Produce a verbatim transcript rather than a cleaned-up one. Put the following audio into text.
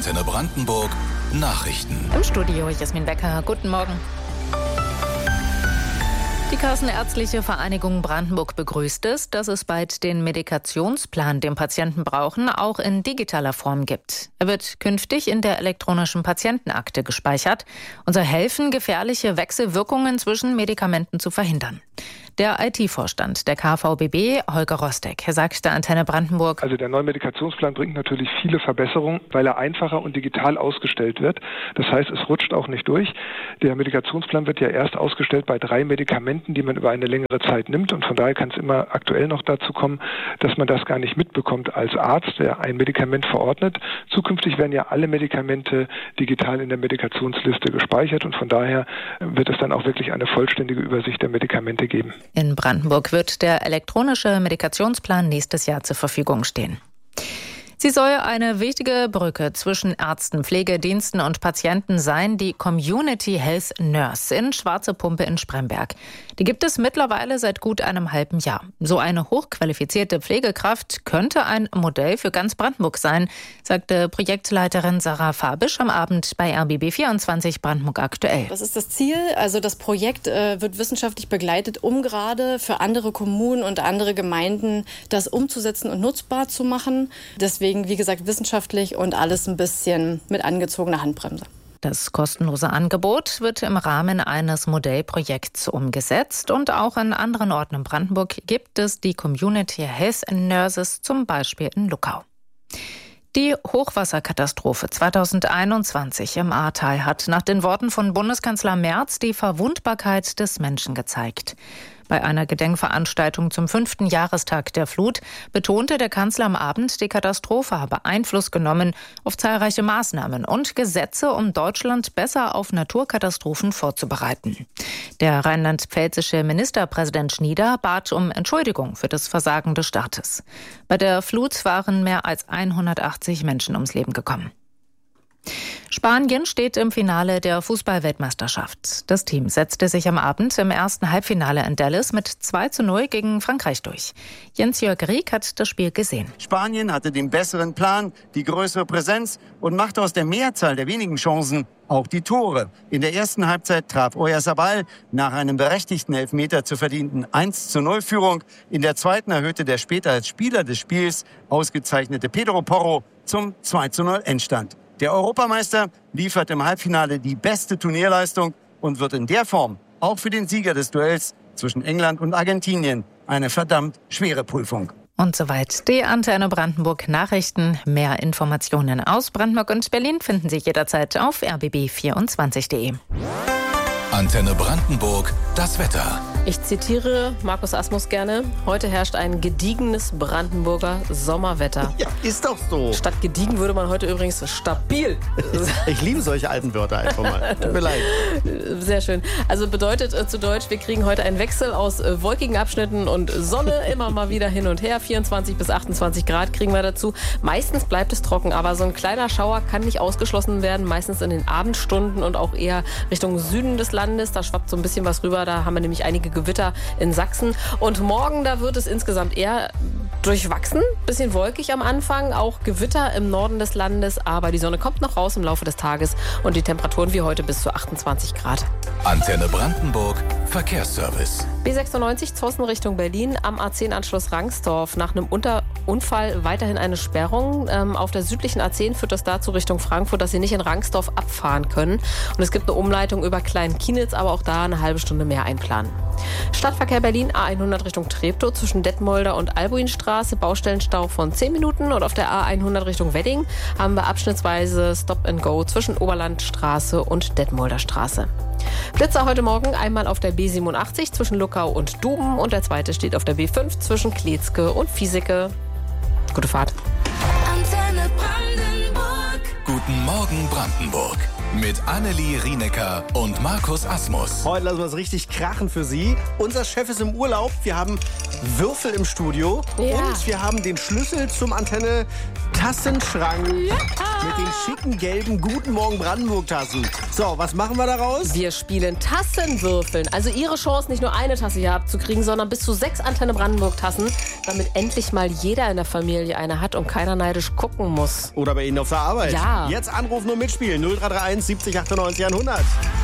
Antenne Brandenburg Nachrichten. Im Studio Jasmin Becker. Guten Morgen. Die Kassenärztliche Vereinigung Brandenburg begrüßt es, dass es bald den Medikationsplan, den Patienten brauchen, auch in digitaler Form gibt. Er wird künftig in der elektronischen Patientenakte gespeichert und soll helfen, gefährliche Wechselwirkungen zwischen Medikamenten zu verhindern. Der I T-Vorstand der K V B B, Holger Rostek, sagt der Antenne Brandenburg: Also der neue Medikationsplan bringt natürlich viele Verbesserungen, weil er einfacher und digital ausgestellt wird. Das heißt, es rutscht auch nicht durch. Der Medikationsplan wird ja erst ausgestellt bei drei Medikamenten, die man über eine längere Zeit nimmt. Und von daher kann es immer aktuell noch dazu kommen, dass man das gar nicht mitbekommt als Arzt, der ein Medikament verordnet. Zukünftig werden ja alle Medikamente digital in der Medikationsliste gespeichert. Und von daher wird es dann auch wirklich eine vollständige Übersicht der Medikamente geben. In Brandenburg wird der elektronische Medikationsplan nächstes Jahr zur Verfügung stehen. Sie soll eine wichtige Brücke zwischen Ärzten, Pflegediensten und Patienten sein, die Community Health Nurse in Schwarze Pumpe in Spremberg. Die gibt es mittlerweile seit gut einem halben Jahr. So eine hochqualifizierte Pflegekraft könnte ein Modell für ganz Brandenburg sein, sagte Projektleiterin Sarah Fabisch am Abend bei R B B vierundzwanzig Brandenburg aktuell. Das ist das Ziel. Also das Projekt äh, wird wissenschaftlich begleitet, um gerade für andere Kommunen und andere Gemeinden das umzusetzen und nutzbar zu machen. Deswegen wie gesagt, wissenschaftlich und alles ein bisschen mit angezogener Handbremse. Das kostenlose Angebot wird im Rahmen eines Modellprojekts umgesetzt und auch an anderen Orten in Brandenburg gibt es die Community Health Nurses, zum Beispiel in Luckau. Die Hochwasserkatastrophe zweitausendeinundzwanzig im Ahrtal hat nach den Worten von Bundeskanzler Merz die Verwundbarkeit des Menschen gezeigt. Bei einer Gedenkveranstaltung zum fünften Jahrestag der Flut betonte der Kanzler am Abend, die Katastrophe habe Einfluss genommen auf zahlreiche Maßnahmen und Gesetze, um Deutschland besser auf Naturkatastrophen vorzubereiten. Der rheinland-pfälzische Ministerpräsident Schnieder bat um Entschuldigung für das Versagen des Staates. Bei der Flut waren mehr als hundertachtzig Menschen ums Leben gekommen. Spanien steht im Finale der Fußball-Weltmeisterschaft. Das Team setzte sich am Abend im ersten Halbfinale in Dallas mit zwei zu null gegen Frankreich durch. Jens-Jörg Rieck hat das Spiel gesehen. Spanien hatte den besseren Plan, die größere Präsenz und machte aus der Mehrzahl der wenigen Chancen auch die Tore. In der ersten Halbzeit traf Oyarzabal nach einem berechtigten Elfmeter zur verdienten eins zu null Führung. In der zweiten erhöhte der später als Spieler des Spiels ausgezeichnete Pedro Porro zum zwei zu null Endstand. Der Europameister liefert im Halbfinale die beste Turnierleistung und wird in der Form auch für den Sieger des Duells zwischen England und Argentinien eine verdammt schwere Prüfung. Und soweit die Antenne Brandenburg Nachrichten. Mehr Informationen aus Brandenburg und Berlin finden Sie jederzeit auf r b b vierundzwanzig punkt de. Antenne Brandenburg, das Wetter. Ich zitiere Markus Asmus gerne. Heute herrscht ein gediegenes Brandenburger Sommerwetter. Ja, ist doch so. Statt gediegen würde man heute übrigens stabil. Ich liebe solche alten Wörter einfach mal. Tut mir leid. Sehr schön. Also bedeutet äh, zu Deutsch, wir kriegen heute einen Wechsel aus äh, wolkigen Abschnitten und Sonne immer mal wieder hin und her. vierundzwanzig bis achtundzwanzig Grad kriegen wir dazu. Meistens bleibt es trocken, aber so ein kleiner Schauer kann nicht ausgeschlossen werden. Meistens in den Abendstunden und auch eher Richtung Süden des Landes. Da schwappt so ein bisschen was rüber. Da haben wir nämlich einige Gewitter in Sachsen. Und morgen, da wird es insgesamt eher durchwachsen. Bisschen wolkig am Anfang. Auch Gewitter im Norden des Landes. Aber die Sonne kommt noch raus im Laufe des Tages. Und die Temperaturen wie heute bis zu achtundzwanzig Grad. Antenne Brandenburg Verkehrsservice. B sechsundneunzig Zossen Richtung Berlin am A zehn Anschluss Rangsdorf. Nach einem Unter- Unfall weiterhin eine Sperrung. Ähm, auf der südlichen A zehn führt das dazu Richtung Frankfurt, dass Sie nicht in Rangsdorf abfahren können. Und es gibt eine Umleitung über Klein-Kienitz, aber auch da eine halbe Stunde mehr einplanen. Stadtverkehr Berlin A hundert Richtung Treptow zwischen Detmolder und Albuinstraße. Baustellenstau von zehn Minuten. Und auf der A hundert Richtung Wedding haben wir abschnittsweise Stop and Go zwischen Oberlandstraße und Detmolder Straße. Blitzer heute Morgen einmal auf der B siebenundachtzig zwischen Luckau und Duben und der zweite steht auf der B fünf zwischen Kletzke und Fieseke. Gute Fahrt. Antenne Brandenburg. Guten Morgen Brandenburg. Mit Annelie Rienecker und Markus Asmus. Heute lassen wir es richtig krachen für Sie. Unser Chef ist im Urlaub. Wir haben Würfel im Studio. Ja. Und wir haben den Schlüssel zum Antenne-Tassenschrank. Ja. Mit den schicken gelben Guten Morgen Brandenburg-Tassen. So, was machen wir daraus? Wir spielen Tassenwürfeln. Also Ihre Chance, nicht nur eine Tasse hier abzukriegen, sondern bis zu sechs Antenne Brandenburg-Tassen, damit endlich mal jeder in der Familie eine hat und keiner neidisch gucken muss. Oder bei Ihnen auf der Arbeit. Ja. Ja. Jetzt anrufen und mitspielen. null drei drei eins siebzig achtundneunzig hundert.